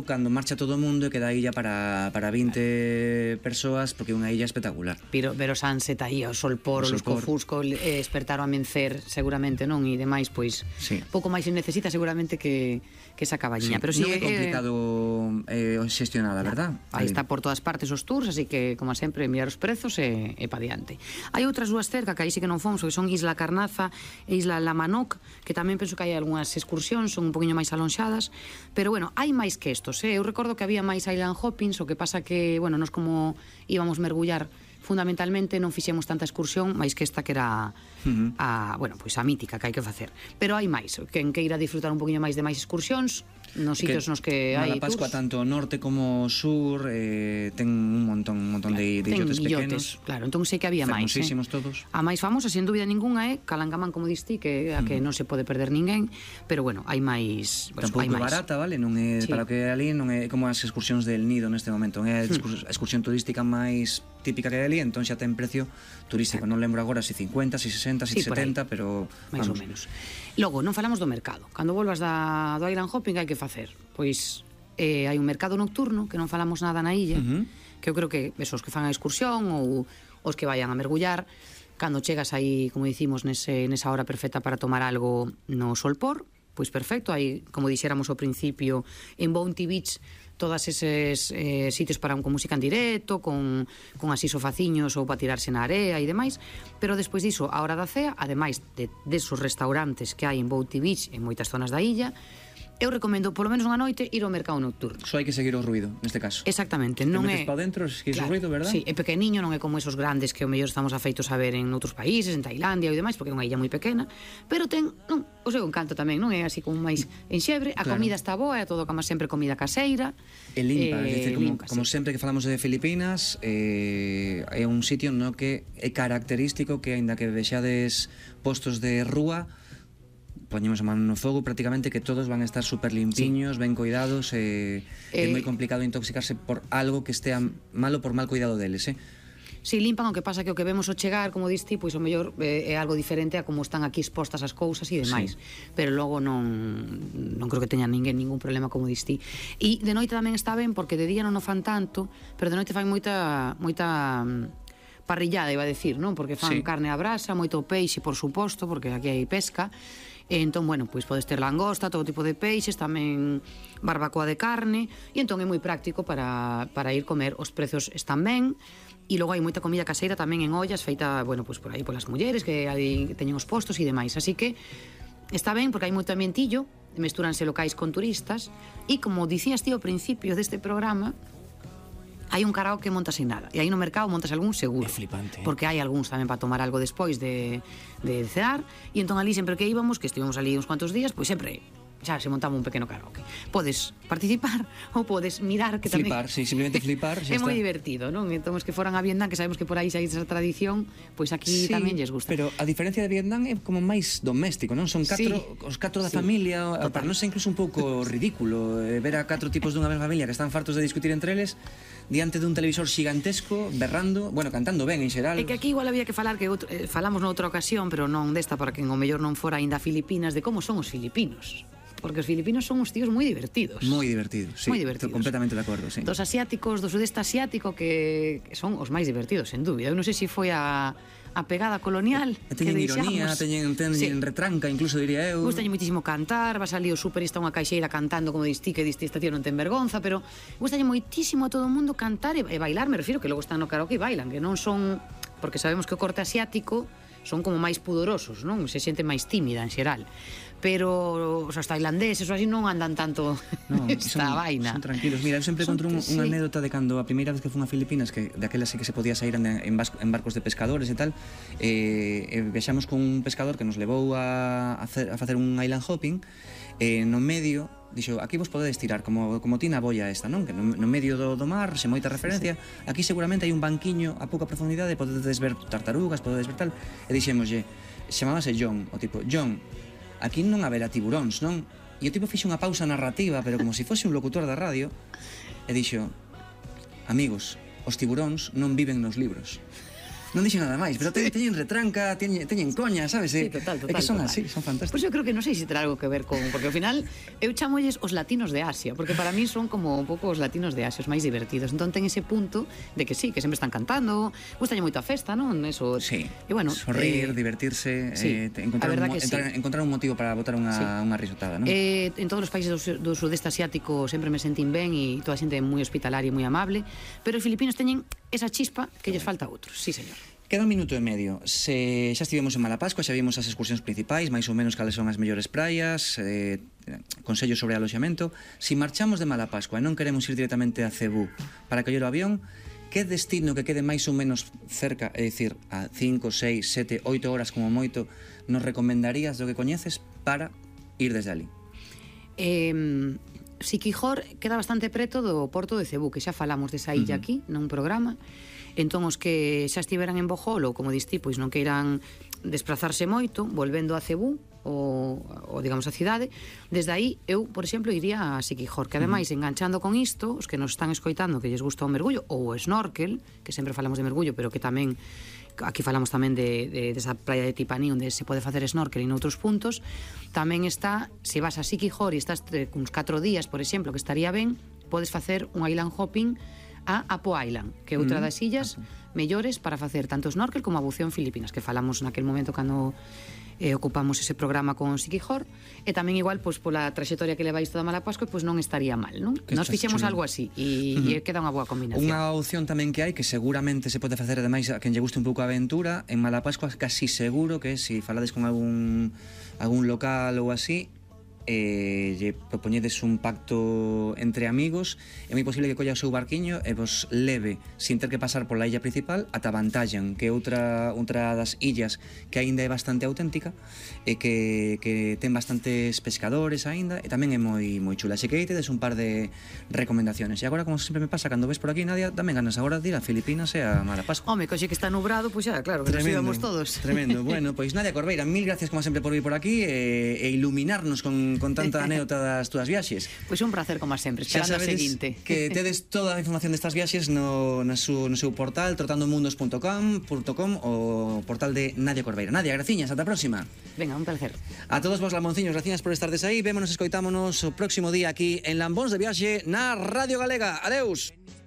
cando marcha todo o mundo e queda a illa para 20 persoas, porque é unha illa espectacular. Pero o sunset aí, o sol por, o lusco-fusco, despertar o amencer, seguramente, non? E demais, pois, pouco máis se necesita seguramente que esa cabaña. Pero non é complicado xestionada, verdad? Aí está por todas partes os tours, así que, como sempre, mirar os prezos e pa diante. Hai outras dúas cerca, que aí sí que non fomos, que son Isla Carnaza e Isla Lamanoc, que tamén penso que hai algunhas excursións, son un poquinho máis alonxadas, pero, bueno, hai máis que estos, Eu recordo que había máis island hoppings, o que pasa que, bueno, nos como íbamos mergullar fundamentalmente non fixemos tanta excursión, máis que esta que era bueno, pois a mítica que hai que facer. Pero hai máis, quen queira disfrutar un poquinho máis de máis excursións nos sitios nos que hai tours. Pascua, tanto norte como sur, ten un montón de illotes pequenos. Claro, entón sei que había máis. Fermosísimos todos. A máis famosa, sen dúbida ninguna, é Calangamán, como distí, que a que non se pode perder ninguén, pero bueno, hai máis. Tampouco é barata, vale? Non é, para o que é ali, non é como as excursións del Nido neste momento, é a excursión turística máis típica que hai ali, entón xa ten precio turístico. Non lembro agora se 50, se 60, se 70, pero máis ou menos. Logo, non falamos do mercado. Cando volvas do island hopping, hai que facer? Pois hai un mercado nocturno, que non falamos nada na illa, que eu creo que esos que fan a excursión ou os que vayan a mergullar, cando chegas aí, como dicimos, nesa hora perfecta para tomar algo no solpor, pois perfecto, hai, como dixéramos ao principio, en Bounty Beach, todas eses sitios para con música en directo, con así sofaciños ou para tirarse na area e demais, pero despois diso, a hora da cea, ademais desos restaurantes que hai en Bounty Beach, en moitas zonas da illa, eu recomendo, polo menos unha noite, ir ao mercado nocturno. Só hai que seguir o ruido, neste caso. Exactamente, non é... Te metes para dentro, seguís o ruido, verdad? Sí, é pequeniño, non é como esos grandes que o mellor estamos afeitos a ver en outros países, en Tailandia e demais, porque é unha illa moi pequena, pero ten, o seu encanto tamén, non é así como máis enxebre, a comida está boa, é todo como sempre comida caseira. É limpa, é dicir, como sempre que falamos de Filipinas, é un sitio no que é característico que, aínda que vexades postos de rúa, poñemos a mano no fogo, prácticamente que todos van a estar super limpiños, ben cuidados, é moi complicado intoxicarse por algo que estea malo por mal cuidado deles, Si limpan, o que pasa que o que vemos ao chegar, como diste, pois o mellor é algo diferente a como están aquí expostas as cousas e demais, pero logo non creo que teña ningún problema, como diste. E de noite tamén está ben, porque de día non o fan tanto, pero de noite fan moita parrillada, iba a decir, non? Porque fan carne a brasa, moito peixe, por suposto, porque aquí hai pesca. Entón, bueno, pois podes ter langosta, todo tipo de peixes, tamén barbacoa de carne, e entón é moi práctico para ir comer. Os prezos están ben, e logo hai moita comida caseira tamén en ollas, feita, bueno, pois por aí polas mulleres que teñen os postos e demais, así que está ben, porque hai moito ambientillo, mestúranse locais con turistas, e como dicías ti ao principio deste programa, hai un karaoke que montas sin nada, e aí no mercado montas algún seguro. É flipante, porque hai algúns tamén para tomar algo despois de cear, e entón ali sempre que íbamos, que estivemos ali uns cuantos días, pois sempre xa se montaba un pequeno karaoke. Podes participar ou podes mirar, que tamén flipar, simplemente flipar, é moi divertido, non? Entón os que foran a Vietnam, que sabemos que por aí xa hai esa tradición, pois aquí tamén lles gusta. Pero a diferencia de Vietnam é como máis doméstico, non? Son os catro da familia, para non ser incluso un pouco ridículo ver a 4 tipos dunha mesma familia que están fartos de discutir entre eles diante dun televisor xigantesco, berrando, bueno, cantando ben en xeral. É que aquí igual había que falar, que falamos noutra ocasión, pero non desta, para que o mellor non fora ainda Filipinas, de como son os filipinos. Porque os filipinos son uns tíos moi divertidos. Moi divertidos, sí. Moi divertidos. Estou completamente de acordo, sí. Dos asiáticos, do sudeste asiático, que son os máis divertidos, sen dúbida. Eu non sei se foi a pegada colonial. Teñen ironía, teñen retranca, incluso diría eu. Gustalle moitísimo cantar, vas ali o superista unha caixeira cantando, como diste, que diste, esta tío non ten vergonza, pero gustalle moitísimo a todo o mundo cantar e bailar, me refiro, que logo están no karaoke e bailan, que non son... Porque sabemos que o corte asiático son como máis pudorosos, non? Se xente máis tímida en xeral. Pero os tailandeses ou así non andan tanto esta vaina. Son tranquilos. Mira, eu sempre conto unha anécdota de cando a primeira vez que fun a Filipinas, que daquela sí que se podía sair en barcos de pescadores e tal, viaxamos con un pescador que nos levou a facer un island hopping, no medio dixo, aquí vos podedes tirar como ti na boia esta, non? Que no medio do mar, sen moita referencia, aquí seguramente hai un banquiño a pouca profundidade, podedes ver tartarugas, podedes ver tal, e dixémoslle, chamábase John, o tipo, John, aquí non haberá tiburóns, non? E o tipo fixe unha pausa narrativa, pero como se fose un locutor da radio, e dixo, amigos, os tiburóns non viven nos libros. Non dixo nada máis, pero teñen retranca, teñen coña, sabes? Sí, total. É que son así, son fantásticos. Pois eu creo que non sei se terá algo que ver con... Porque ao final, eu chamolles os latinos de Asia, porque para mí son como un pouco os latinos de Asia, os máis divertidos. Entón ten ese punto de que sí, que sempre están cantando, gustalle moito a festa, non? Eso... Sí, e bueno, sorrir, divertirse, sí, encontrar un motivo para botar unha risotada, non? En todos os países do sudeste asiático sempre me sentín ben e toda a xente é moi hospitalaria e moi amable, pero os filipinos teñen esa chispa que lles falta a outros, sí, señor. Queda un minuto e medio. Xa estivemos en Malapascua, xa vimos as excursións principais, máis ou menos cales son as mellores praias, consellos sobre aloxamento. Si marchamos de Malapascua e non queremos ir directamente a Cebú para coller o avión, que destino que quede máis ou menos cerca, é dicir, a 5, 6, 7, 8 horas como moito, nos recomendarías do que coñeces para ir desde ali? Siquijor queda bastante preto do porto de Cebú, que xa falamos desa illa aquí, nun programa. Entón, os que xa estiveran en Bohol ou, como diste, pois non queiran desplazarse moito, volvendo a Cebú, ou digamos, a cidade, desde aí, eu, por exemplo, iría a Siquijor, que ademais, enganchando con isto, os que nos están escoitando que lles gusta o mergullo, ou o snorkel, que sempre falamos de mergullo, pero que tamén, aquí falamos tamén desa praia de Tipaní, onde se pode facer snorkel en outros puntos, tamén está, se vas a Siquijor e estás uns 4 días, por exemplo, que estaría ben, podes facer un island hopping a Apo Island, que é outra das illas mellores para facer tanto snorkel como a buceo en Filipinas, que falamos naquel momento cando ocupamos ese programa con Siquijor, e tamén igual, pois, pola traxectoria que levais toda Malapascua, pois non estaría mal, non? Nos fixemos algo así, e queda unha boa combinación. Unha opción tamén que hai, que seguramente se pode facer, ademais, a quen lle guste un pouco a aventura, en Malapascua casi seguro que se falades con algún local ou así, lle propoñedes un pacto entre amigos, é moi posible que colla o seu barquiño e vos leve, sin ter que pasar pola illa principal, ata Bantallan, que é outra das illas que aínda é bastante auténtica e que ten bastantes pescadores aínda, e tamén é moi chula. Así que aí tedes un par de recomendaciones. E agora, como sempre me pasa, cando ves por aquí, Nadia, tamén ganas agora de ir a Filipinas e a Malapascua. Home, coxe que está nubrado, pois xa, claro, que nos íbamos todos. Tremendo. Bueno, pois Nadia Corveira, mil gracias como sempre por vir por aquí e iluminarnos con tanta anécdota das túas viaxes. Pois un placer como sempre, esperando a seguinte. Que tedes toda a información destas viaxes no seu portal trotandomundos.com o portal de Nadia Corveira. Nadia, graciñas, ata a próxima. Venga, un placer. A todos vos lamonciños, graciñas por estardes aí. Vémonos, escoitámonos o próximo día aquí en Lambóns de Viaxe na Radio Galega. Adeus.